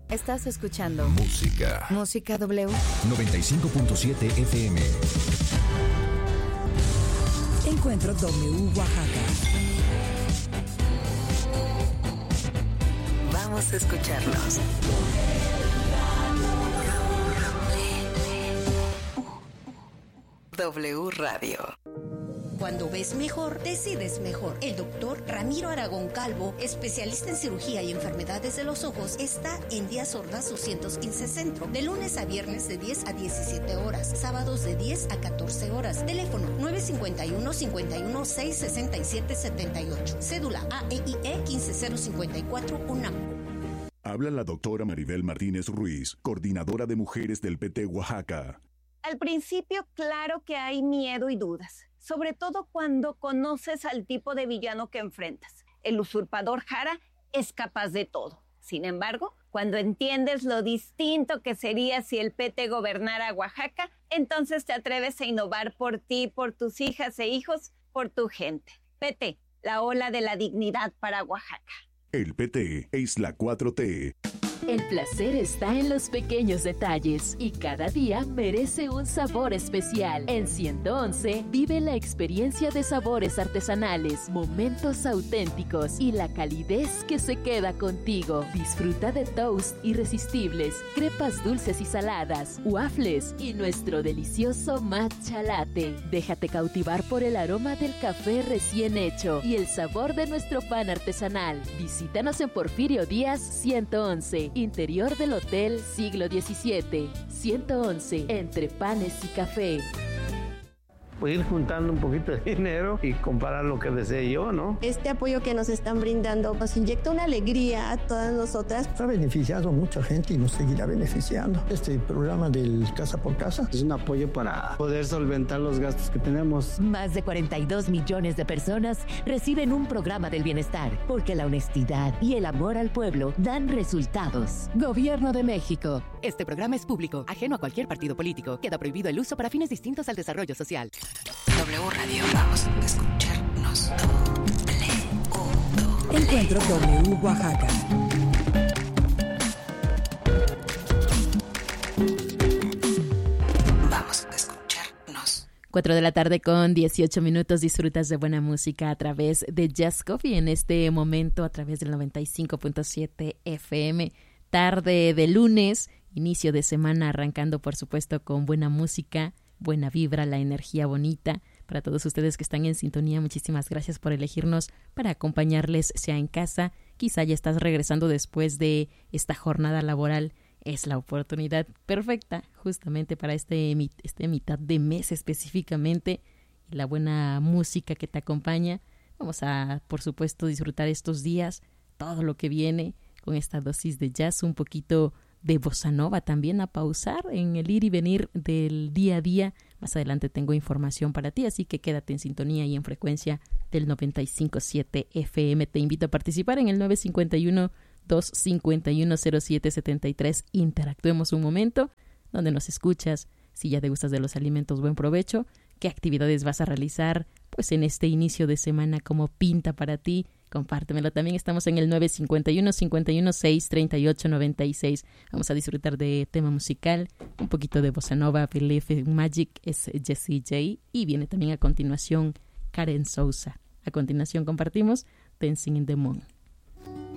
Estás escuchando Música W 95.7 FM. Encuentro W Oaxaca. Vamos a escucharnos. W Radio. Cuando ves mejor, decides mejor. El doctor Ramiro Aragón Calvo, especialista en cirugía y enfermedades de los ojos, está en Díaz Ordaz 215 Centro, de lunes a viernes de 10 a 17 horas, sábados de 10 a 14 horas. Teléfono 951-51-667-78. Cédula AEIE 15054 UNAM. Habla la doctora Maribel Martínez Ruiz, coordinadora de mujeres del PT Oaxaca. Al principio, claro que hay miedo y dudas, sobre todo cuando conoces al tipo de villano que enfrentas. El usurpador Jara es capaz de todo. Sin embargo, cuando entiendes lo distinto que sería si el PT gobernara Oaxaca, entonces te atreves a innovar por ti, por tus hijas e hijos, por tu gente. PT, la ola de la dignidad para Oaxaca. El PT es la 4T. El placer está en los pequeños detalles y cada día merece un sabor especial. En 111 vive la experiencia de sabores artesanales, momentos auténticos y la calidez que se queda contigo. Disfruta de toast irresistibles, crepas dulces y saladas, waffles y nuestro delicioso matcha latte. Déjate cautivar por el aroma del café recién hecho y el sabor de nuestro pan artesanal. Visítanos en Porfirio Díaz 111. Interior del Hotel Siglo XVII, 111, entre panes y café. Pues ir juntando un poquito de dinero y comparar lo que desee yo, ¿no? Este apoyo que nos están brindando nos inyecta una alegría a todas nosotras. Ha beneficiado a mucha gente y nos seguirá beneficiando. Este programa del Casa por Casa es un apoyo para poder solventar los gastos que tenemos. Más de 42 millones de personas reciben un programa del bienestar, porque la honestidad y el amor al pueblo dan resultados. Gobierno de México. Este programa es público, ajeno a cualquier partido político. Queda prohibido el uso para fines distintos al desarrollo social. W Radio, vamos a escucharnos. Encuentro W Oaxaca. Vamos a escucharnos. 4 de la tarde con 18 minutos. Disfrutas de buena música a través de Just Coffee. En este momento a través del 95.7 FM. Tarde de lunes, inicio de semana, arrancando por supuesto con buena música, buena vibra, la energía bonita. Para todos ustedes que están en sintonía, muchísimas gracias por elegirnos para acompañarles, sea en casa, quizá ya estás regresando después de esta jornada laboral. Es la oportunidad perfecta justamente para este mitad de mes específicamente, y la buena música que te acompaña. Vamos a, por supuesto, disfrutar estos días, todo lo que viene con esta dosis de jazz, un poquito de bossa nova también, a pausar en el ir y venir del día a día. Más adelante tengo información para ti, así que quédate en sintonía y en frecuencia del 95.7 FM. Te invito a participar en el 951-251-0773. Interactuemos un momento, donde nos escuchas, si ya te gustas de los alimentos, buen provecho. ¿Qué actividades vas a realizar pues en este inicio de semana? ¿Cómo pinta para ti? Compártemelo. También estamos en el 951-516-3896. Vamos a disfrutar de tema musical, un poquito de bossa nova. Believe in Magic es Jessie J, y viene también a continuación Karen Souza. A continuación compartimos Dancing in the Moon.